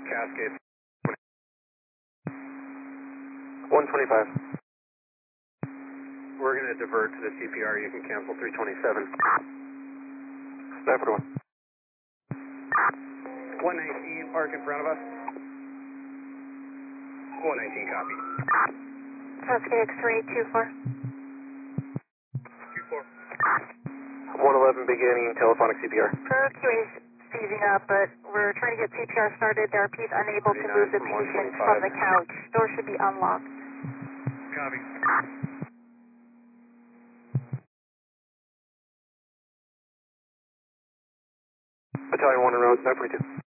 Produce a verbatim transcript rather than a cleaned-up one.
Cascade. one twenty-five. We're going to divert to the C P R. You can cancel three twenty-seven. Stafford one. one nineteen, park in front of us. one nineteen, copy. Cascade X-ray two four. two four. one eleven beginning telephonic C P R. Pro Q A's seizing up, but we're trying to get C P R started. Therapy is unable to move the patient from the couch. Door should be unlocked. Copy. Battalion one en route, nine forty-two.